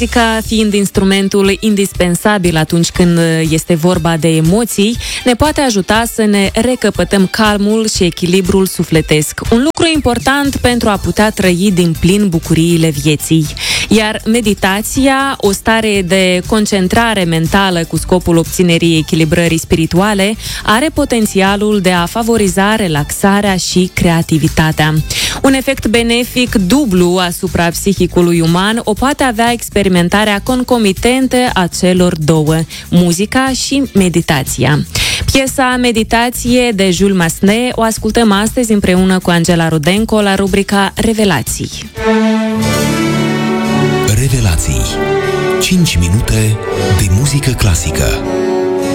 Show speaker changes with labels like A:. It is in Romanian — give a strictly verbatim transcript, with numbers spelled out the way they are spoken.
A: Muzica, fiind instrumentul indispensabil atunci când este vorba de emoții, ne poate ajuta să ne recăpătăm calmul și echilibrul sufletesc. Un lucru important pentru a putea trăi din plin bucuriile vieții. Iar meditația, o stare de concentrare mentală cu scopul obținerii echilibrării spirituale, are potențialul de a favoriza relaxarea și creativitatea. Un efect benefic dublu asupra psihicului uman o poate avea experimentarea concomitentă a celor două, muzica și meditația. Piesa Meditație de Jules Massenet o ascultăm astăzi împreună cu Angela Rudenko la rubrica Revelații.
B: Revelații. cinci minute de muzică clasică.